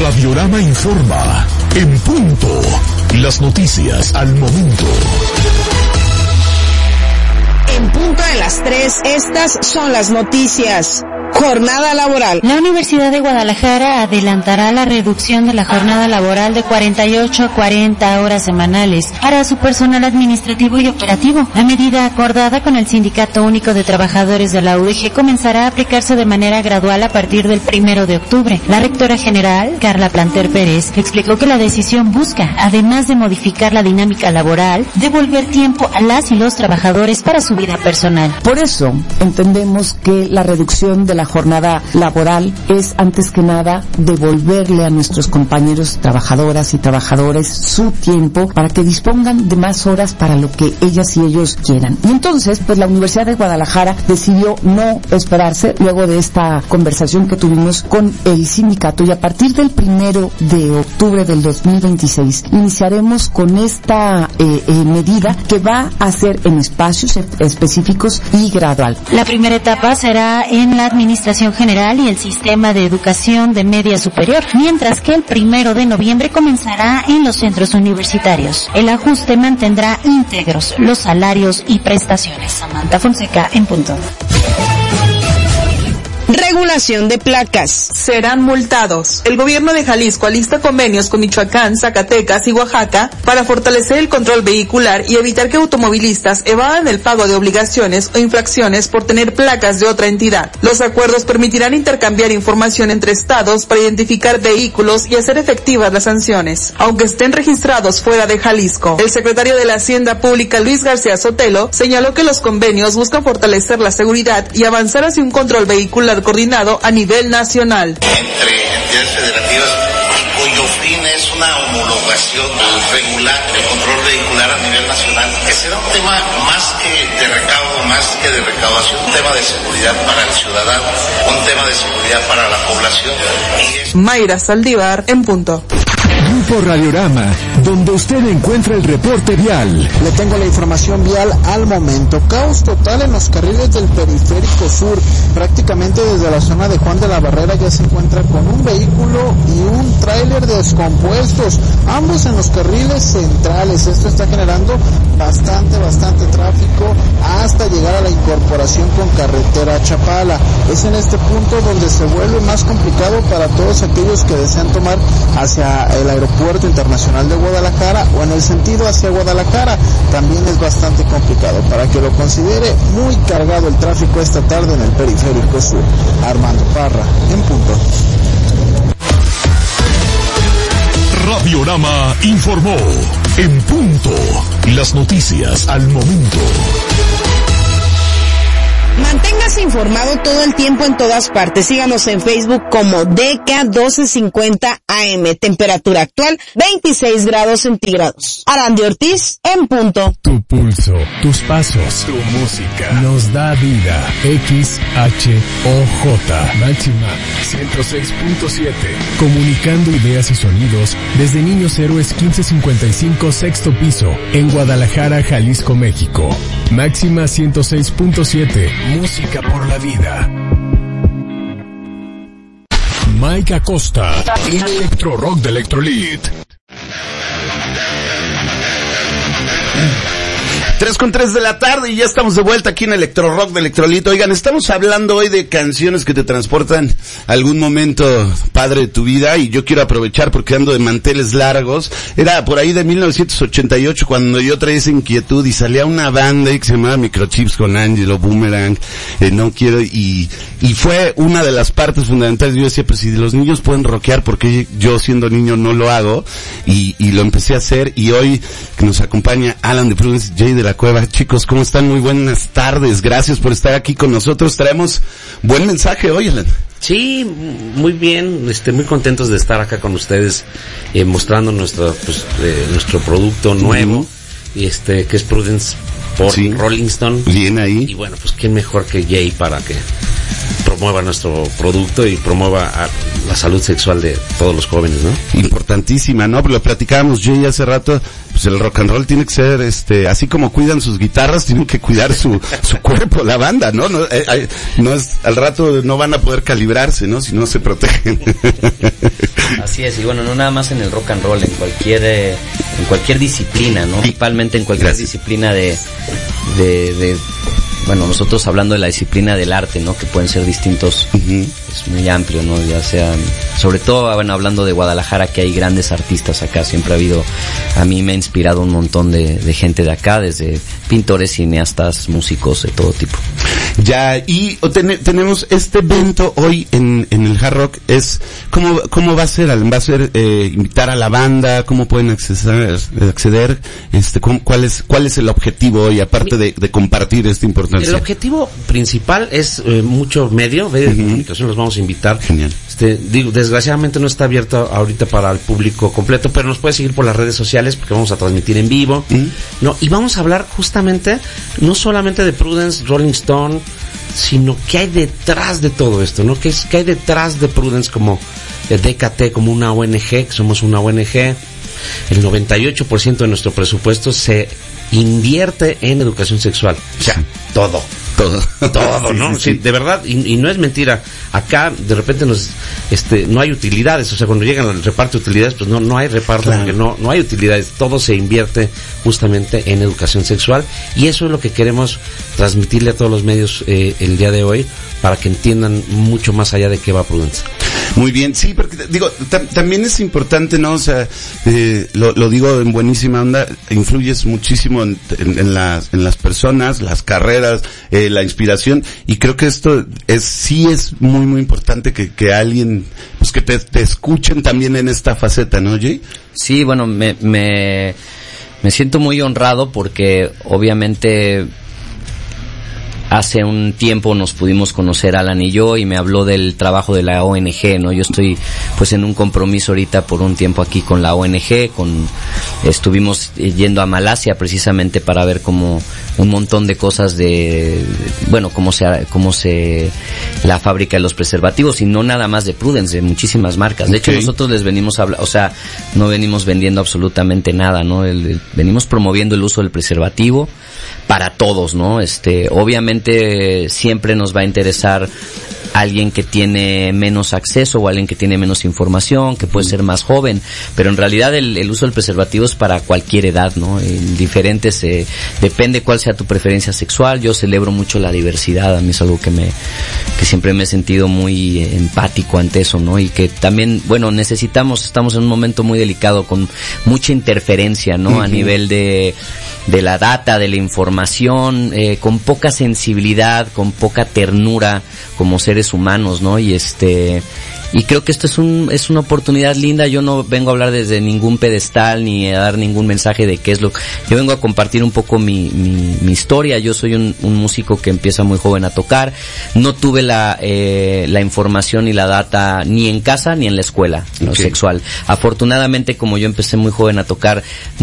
Radiorama informa. En punto. Las noticias al momento. En punto de las 3, estas son las noticias. Jornada laboral. La Universidad de Guadalajara adelantará la reducción de la jornada laboral de 48 a 40 horas semanales para su personal administrativo y operativo. La medida acordada con el Sindicato Único de Trabajadores de la UDG comenzará a aplicarse de manera gradual a partir del 1 de octubre. La rectora general, Carla Planter Pérez, explicó que la decisión busca, además de modificar la dinámica laboral, devolver tiempo a las y los trabajadores para su vida personal. Por eso, entendemos que la reducción de la jornada laboral es, antes que nada, devolverle a nuestros compañeros trabajadoras y trabajadores su tiempo para que dispongan de más horas para lo que ellas y ellos quieran. Y entonces, pues la Universidad de Guadalajara decidió no esperarse luego de esta conversación que tuvimos con el sindicato, y a partir del 1 de octubre del 2026 iniciaremos con esta medida que va a ser en espacios específicos y gradual. La primera etapa será en la Administración General y el Sistema de Educación de Media Superior, mientras que el 1 de noviembre comenzará en los centros universitarios. El ajuste mantendrá íntegros los salarios y prestaciones. Samantha Fonseca, en punto. Regulación de placas. Serán multados. El gobierno de Jalisco alista convenios con Michoacán, Zacatecas y Oaxaca para fortalecer el control vehicular y evitar que automovilistas evadan el pago de obligaciones o infracciones por tener placas de otra entidad. Los acuerdos permitirán intercambiar información entre estados para identificar vehículos y hacer efectivas las sanciones, aunque estén registrados fuera de Jalisco. El secretario de la Hacienda Pública, Luis García Sotelo, señaló que los convenios buscan fortalecer la seguridad y avanzar hacia un control vehicular coordinado a nivel nacional. Entre entidades federativas cuyo fin es una homologación regular del control vehicular a nivel nacional, que será un tema más que de recaudo, más que de recaudación, un tema de seguridad para el ciudadano, un tema de seguridad para la población. Mayra Saldívar, en punto. Grupo Radiorama, donde usted encuentra el reporte vial. Le tengo la información vial al momento. Caos total en los carriles del periférico sur. Prácticamente desde la zona de Juan de la Barrera ya se encuentra con un vehículo y un tráiler descompuestos, ambos en los carriles centrales. Esto está generando bastante tráfico hasta llegar a la incorporación con carretera Chapala. Es en este punto donde se vuelve más complicado para todos aquellos que desean tomar hacia el Aeropuerto Internacional de Guadalajara o en el sentido hacia Guadalajara. También es bastante complicado, para que lo considere. Muy cargado el tráfico esta tarde en el periférico sur. Armando Parra, en punto. Radiorama informó. En punto. Las noticias al momento. Manténgase informado todo el tiempo en todas partes. Síganos en Facebook como DK1250 AM. Temperatura actual 26 grados centígrados. Arandi Ortiz, en punto. Tu pulso, tus pasos, tu música nos da vida. XHOJ Máxima 106.7. Comunicando ideas y sonidos desde Niños Héroes 1555 sexto piso en Guadalajara, Jalisco, México. Máxima 106.7. Música por la vida. Mike Acosta, el Electro Rock de Electrolit. 3:03 de la tarde y ya estamos de vuelta aquí en Electro Rock de Electrolito. Oigan, estamos hablando hoy de canciones que te transportan a algún momento padre de tu vida, y yo quiero aprovechar porque ando de manteles largos. Era por ahí de 1988 cuando yo traía esa inquietud y salía una banda que se llamaba Microchips con Angelo, Boomerang, No Quiero, y fue una de las partes fundamentales. Yo decía, pues si los niños pueden rockear, porque yo siendo niño no lo hago, y lo empecé a hacer, y hoy que nos acompaña Alan de Prudence, Jay de la Cueva. Chicos, ¿cómo están? Muy buenas tardes. Gracias por estar aquí con nosotros. Traemos buen mensaje hoy, Alan. Sí, muy bien, muy contentos de estar acá con ustedes, nuestro producto nuevo, que es Prudence por Rolling Stone. Bien ahí. Y bueno, pues quién mejor que Jay para que promueva nuestro producto y promueva la salud sexual de todos los jóvenes, ¿no? Importantísima, ¿no? Lo platicábamos Jay hace rato, pues el rock and roll tiene que ser, así como cuidan sus guitarras, tienen que cuidar su cuerpo, la banda, ¿no? No es, al rato no van a poder calibrarse, ¿no? Si no se protegen. Así es, y bueno, no nada más en el rock and roll, en cualquier disciplina, ¿no? Principalmente en cualquier disciplina de bueno, nosotros hablando de la disciplina del arte, ¿no? Que pueden ser distintos, es muy amplio, ¿no? Ya sean, sobre todo, bueno, hablando de Guadalajara, que hay grandes artistas acá, siempre ha habido, a mí me ha inspirado un montón de gente de acá, desde pintores, cineastas, músicos, de todo tipo. Ya, y tenemos este evento hoy en el Hard Rock, ¿cómo va a ser? ¿Va a ser invitar a la banda? ¿Cómo pueden acceder? ¿Cuál es el objetivo hoy, aparte de compartir esta importancia? El objetivo principal es mucho medio de comunicación, los vamos a invitar. Genial. Digo, desgraciadamente no está abierto ahorita para el público completo, pero nos puede seguir por las redes sociales porque vamos a transmitir en vivo. No, y vamos a hablar justamente, no solamente de Prudence, Rolling Stone, sino qué hay detrás de todo esto, ¿no? ¿Qué hay detrás de Prudence como DKT, como una ONG, que somos una ONG? El 98% de nuestro presupuesto se invierte en educación sexual. O sea, todo, ¿no? Sí, de verdad, y no es mentira. Acá, de repente, no hay utilidades. O sea, cuando llegan al reparto de utilidades, pues no hay reparto, porque no hay utilidades. Todo se invierte justamente en educación sexual. Y eso es lo que queremos transmitirle a todos los medios el día de hoy, para que entiendan mucho más allá de qué va Prudence. Muy bien, sí, porque digo, también es importante, ¿no? O sea, lo digo en buenísima onda, influyes muchísimo en las personas, las carreras, la inspiración, y creo que esto sí es muy, muy importante que alguien, pues que te escuchen también en esta faceta, ¿no, Jay? Sí, bueno, me siento muy honrado porque obviamente hace un tiempo nos pudimos conocer Alan y yo, y me habló del trabajo de la ONG, ¿no? Yo estoy pues en un compromiso ahorita por un tiempo aquí con la ONG, estuvimos yendo a Malasia precisamente para ver como un montón de cosas cómo se la fábrica de los preservativos, y no nada más de Prudence, de muchísimas marcas. De hecho, nosotros les venimos a hablar, o sea, no venimos vendiendo absolutamente nada, ¿no? Venimos promoviendo el uso del preservativo para todos, ¿no? Obviamente siempre nos va a interesar alguien que tiene menos acceso o alguien que tiene menos información, que puede ser más joven, pero en realidad el uso del preservativo es para cualquier edad, ¿no? Diferentes, depende cuál sea tu preferencia sexual. Yo celebro mucho la diversidad, a mí es algo que siempre me he sentido muy empático ante eso, ¿no? Y que también, bueno, estamos en un momento muy delicado con mucha interferencia, ¿no? A nivel de la data, de la información, con poca sensibilidad, con poca ternura como seres humanos, ¿no? Y creo que esto es una oportunidad linda. Yo no vengo a hablar desde ningún pedestal ni a dar ningún mensaje de qué es yo vengo a compartir un poco mi historia. Yo soy un músico que empieza muy joven a tocar. No tuve la información y la data ni en casa ni en la escuela, ¿no? Sexual. Afortunadamente, como yo empecé muy joven a tocar,